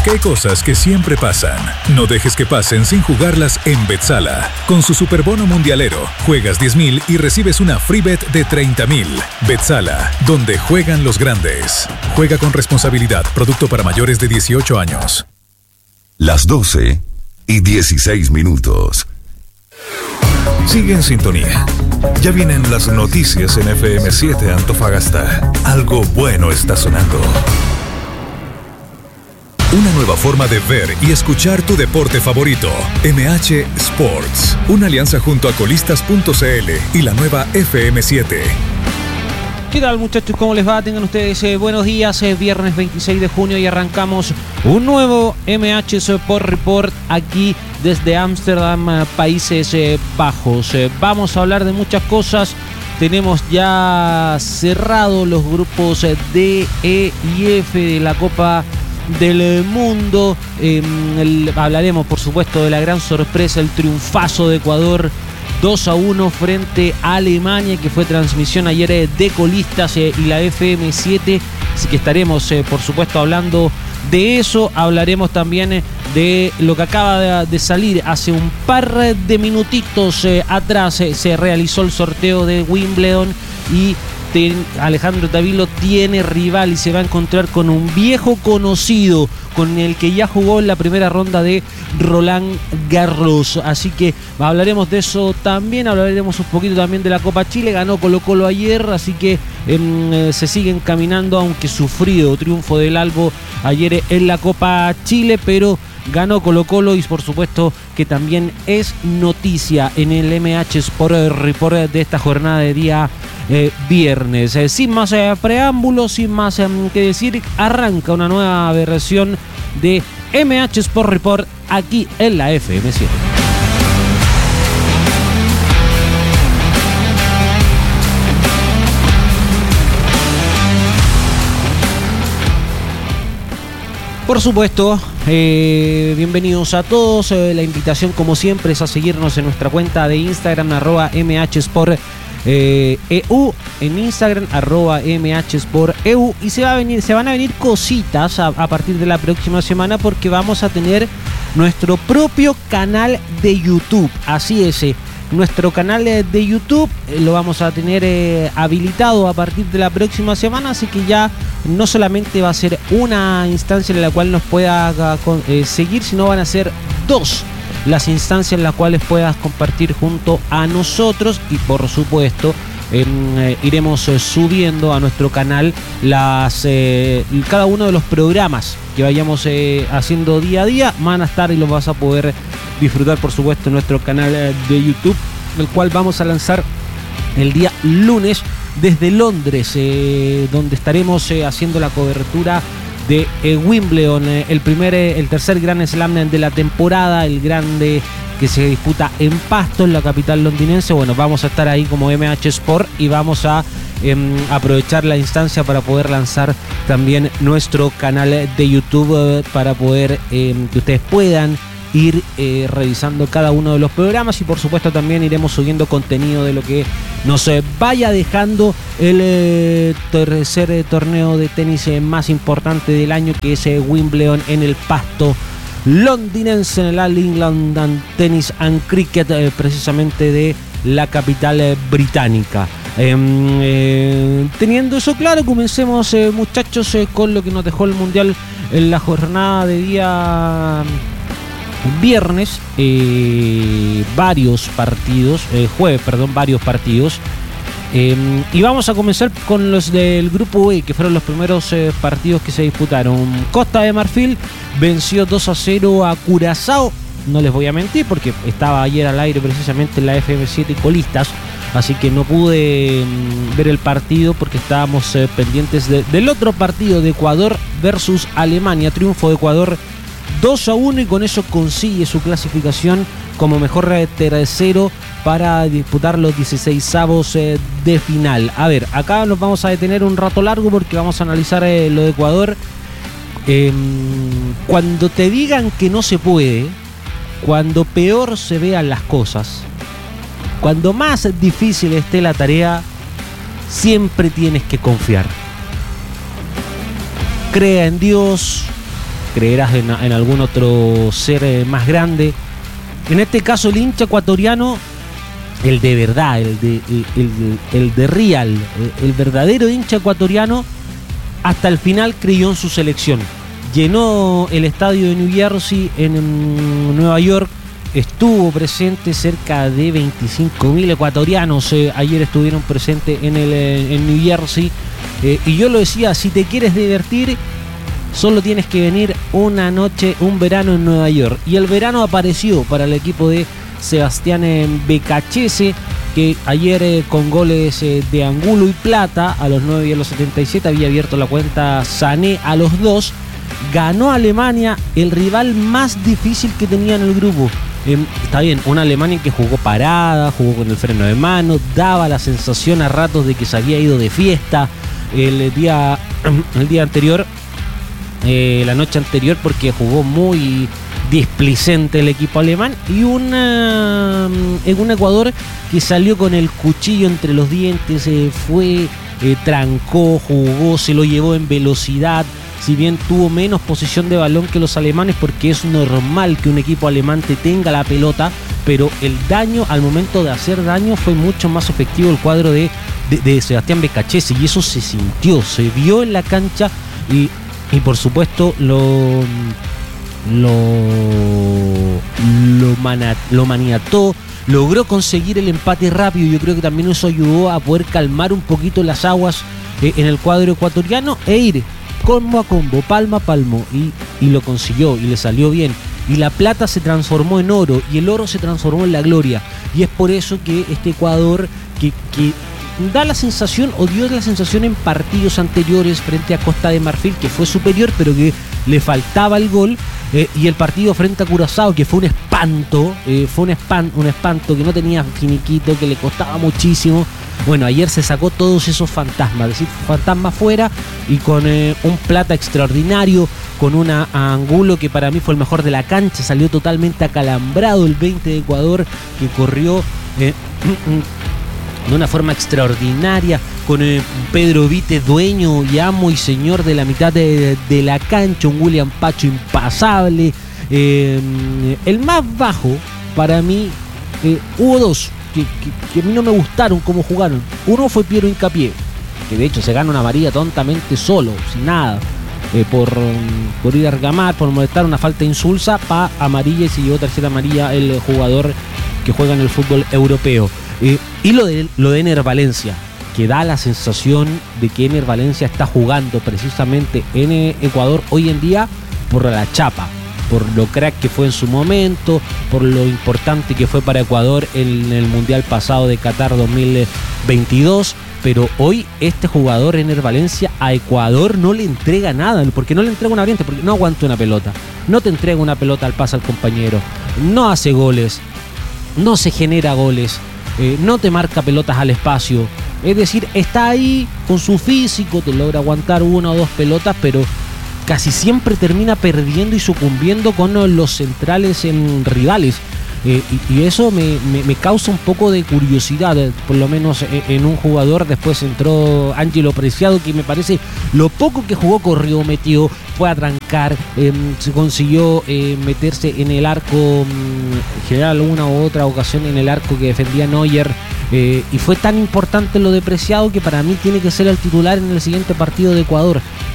porque hay cosas que siempre pasan. No dejes que pasen sin jugarlas en Betsala. Con su superbono mundialero, juegas 10.000 y recibes una free bet de 30.000. Betsala, donde juegan los grandes. Juega con responsabilidad. Producto para mayores de 18 años. Las 12:16. Sigue en sintonía. Ya vienen las noticias en FM7 Antofagasta. Algo bueno está sonando. Una nueva forma de ver y escuchar tu deporte favorito. MH Sports. Una alianza junto a colistas.cl y la nueva FM7. ¿Qué tal, muchachos? ¿Cómo les va? Tengan ustedes buenos días. Viernes 26 de junio y arrancamos un nuevo MH Sport Report aquí desde Ámsterdam, Países Bajos. Vamos a hablar de muchas cosas. Tenemos ya cerrado los grupos D, E y F de la Copa del Mundo. Hablaremos, por supuesto, de la gran sorpresa, el triunfazo de Ecuador 2-1 frente a Alemania, que fue transmisión ayer de Colistas y la FM7. Así que estaremos, por supuesto, hablando de eso. Hablaremos también de lo que acaba de salir hace un par de minutitos atrás. Se realizó el sorteo de Wimbledon y Alejandro Tavilo tiene rival y se va a encontrar con un viejo conocido con el que ya jugó en la primera ronda de Roland Garros. Así que hablaremos de eso también. Hablaremos un poquito también de la Copa Chile. Ganó Colo-Colo ayer, así que se siguen caminando, aunque sufrido triunfo del Albo ayer en la Copa Chile, pero ganó Colo-Colo y por supuesto que también es noticia en el MH Sport Report de esta jornada de día viernes. Sin más preámbulos, sin más que decir, arranca una nueva versión de MH Sport Report aquí en la FM7. Por supuesto, bienvenidos a todos. La invitación, como siempre, es a seguirnos en nuestra cuenta de Instagram, @MHSport EU, en Instagram, @MHSport EU. Y se van a venir cositas a partir de la próxima semana, porque vamos a tener nuestro propio canal de YouTube. Así es, nuestro canal de YouTube lo vamos a tener habilitado a partir de la próxima semana, así que ya no solamente va a ser una instancia en la cual nos pueda seguir, sino van a ser dos las instancias en las cuales puedas compartir junto a nosotros. Y por supuesto iremos subiendo a nuestro canal cada uno de los programas que vayamos haciendo día a día. Van a estar y los vas a poder disfrutar, por supuesto, en nuestro canal de YouTube, el cual vamos a lanzar el día lunes desde Londres, donde estaremos haciendo la cobertura de Wimbledon, el tercer Grand Slam de la temporada, el grande que se disputa en Pasto, en la capital londinense. Bueno, vamos a estar ahí como MH Sport y vamos a aprovechar la instancia para poder lanzar también nuestro canal de YouTube para poder que ustedes puedan ir revisando cada uno de los programas, y por supuesto también iremos subiendo contenido de lo que nos vaya dejando el tercer torneo de tenis más importante del año, que es Wimbledon en el Pasto londinense, en el All England Tennis and Cricket, precisamente de la capital británica. Teniendo eso claro, comencemos, muchachos, con lo que nos dejó el Mundial en la jornada de día viernes. Varios partidos, y vamos a comenzar con los del grupo E, que fueron los primeros partidos que se disputaron. Costa de Marfil venció 2-0 a Curazao. No les voy a mentir, porque estaba ayer al aire precisamente en la FM7 y Colistas, así que no pude ver el partido porque estábamos pendientes del otro partido, de Ecuador versus Alemania. Triunfo de Ecuador 2-1, y con eso consigue su clasificación como mejor tercero para disputar los 16avos de final. A ver, acá nos vamos a detener un rato largo porque vamos a analizar lo de Ecuador. Cuando te digan que no se puede, cuando peor se vean las cosas, cuando más difícil esté la tarea, siempre tienes que confiar. Crea en Dios, creerás en algún otro ser más grande. En este caso el hincha ecuatoriano, el de verdad, el de real, el verdadero hincha ecuatoriano, hasta el final creyó en su selección. Llenó el estadio de New Jersey en Nueva York, estuvo presente cerca de 25.000 ecuatorianos, ayer estuvieron presentes en New Jersey, y yo lo decía, si te quieres divertir, solo tienes que venir una noche, un verano en Nueva York. Y el verano apareció para el equipo de Sebastián Becachese, que ayer con goles de Angulo y Plata a los 9 y a los 77 había abierto la cuenta Sané a los 2. Ganó Alemania, el rival más difícil que tenía en el grupo. Está bien, una Alemania que jugó parada, jugó con el freno de mano, daba la sensación a ratos de que se había ido de fiesta el día anterior, la noche anterior, porque jugó muy displicente el equipo alemán, y un Ecuador que salió con el cuchillo entre los dientes, trancó, jugó, se lo llevó en velocidad. Si bien tuvo menos posesión de balón que los alemanes, porque es normal que un equipo alemán te tenga la pelota, pero el daño, al momento de hacer daño, fue mucho más efectivo el cuadro de Sebastián Becachese, y eso se sintió, se vio en la cancha, y por supuesto lo maniató, logró conseguir el empate rápido. Yo creo que también eso ayudó a poder calmar un poquito las aguas en el cuadro ecuatoriano e ir combo a combo, palmo a palmo, y lo consiguió y le salió bien. Y la plata se transformó en oro y el oro se transformó en la gloria. Y es por eso que este Ecuador que da la sensación, o dio la sensación en partidos anteriores frente a Costa de Marfil, que fue superior pero que le faltaba el gol, y el partido frente a Curazao, que fue un espanto, un espanto, que no tenía finiquito, que le costaba muchísimo. Bueno, ayer se sacó todos esos fantasmas, es decir, fantasmas fuera, y con un Plata extraordinario, con una Angulo que para mí fue el mejor de la cancha, salió totalmente acalambrado el 20 de Ecuador, que corrió de una forma extraordinaria, con Pedro Vite, dueño y amo y señor de la mitad de la cancha, un William Pacho impasable. El más bajo para mí, hubo dos que a mí no me gustaron cómo jugaron. Uno fue Piero Hincapié, que de hecho se gana una amarilla tontamente solo, sin nada, por ir a argamar, por molestar, una falta insulsa, pa amarilla, y se llevó tercera amarilla el jugador que juega en el fútbol europeo. Y lo de Ener Valencia, que da la sensación de que Ener Valencia está jugando precisamente en Ecuador hoy en día por la chapa, por lo crack que fue en su momento, por lo importante que fue para Ecuador en el Mundial pasado de Qatar 2022. Pero hoy este jugador, Ener Valencia, a Ecuador no le entrega nada, porque no le entrega una variante, porque no aguanta una pelota, no te entrega una pelota al pase al compañero, no hace goles, no se genera goles, no te marca pelotas al espacio. Es decir, está ahí con su físico, te logra aguantar una o dos pelotas, pero casi siempre termina perdiendo y sucumbiendo con los centrales rivales. Y eso me causa un poco de curiosidad, por lo menos en un jugador. Después entró Ángelo Preciado, que me parece lo poco que jugó, corrió, metió, fue a trancar, se consiguió meterse en el arco, generar alguna u otra ocasión en el arco que defendía Neuer, y fue tan importante lo de Preciado que para mí tiene que ser el titular en el siguiente partido de Ecuador.